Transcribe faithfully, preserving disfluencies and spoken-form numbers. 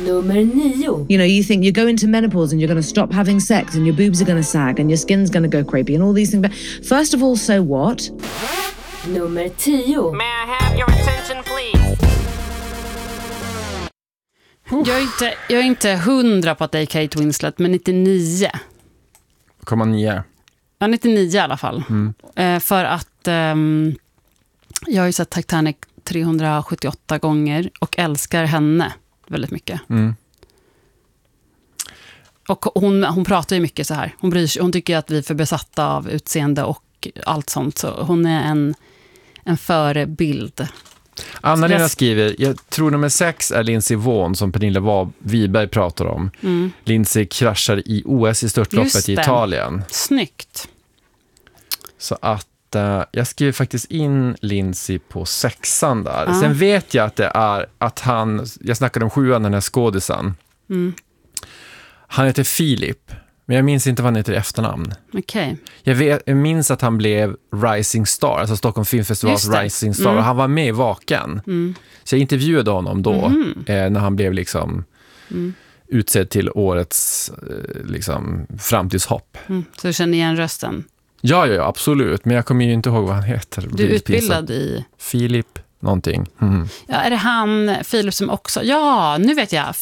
Nummer nio. You know, you think you go into menopause and you're going to stop having sex and your boobs are going to sag and your skin's going to go crepey and all these things. But first of all, so what? Nummer tio. May I have your attention, please? Jag är inte, jag är inte hundra på att det är Kate Winslet, men nittionio. Komma nio. Ja, nittionio i alla fall. Mm. Eh, för att um, jag har ju sett Titanic trehundrasjuttioåtta gånger och älskar henne väldigt mycket. Mm. Och hon, hon pratar ju mycket så här. Hon, bryr sig, hon tycker att vi är för besatta av utseende och allt sånt. Så hon är en, en förebild. Anna-Lena jag... skriver, jag tror nummer sex är Lindsey Vonn som Pernilla Wiberg pratar om. Mm. Lindsey kraschar i O S i störtloppet i Italien. Snyggt. Så att uh, jag skriver faktiskt in Lindsey på sexan där. Ah. Sen vet jag att det är att han, jag snackade om sjuan, den här skådisen. Mm. Han heter Filip, men jag minns inte vad han heter i efternamn. Okej. Jag, vet, jag minns att han blev Rising Star, alltså Stockholm Filmfestivals Rising Star. Mm. Och han var med i Vaken. Mm. Så jag intervjuade honom då, Mm. eh, när han blev liksom Mm. utsedd till årets eh, liksom, framtidshopp. Mm. Så du känner igen rösten? Ja, ja, absolut. Men jag kommer ju inte ihåg vad han heter. Du är utbildad i... Filip någonting. Mm. Ja, är det han, Filip som också... Ja, nu vet jag.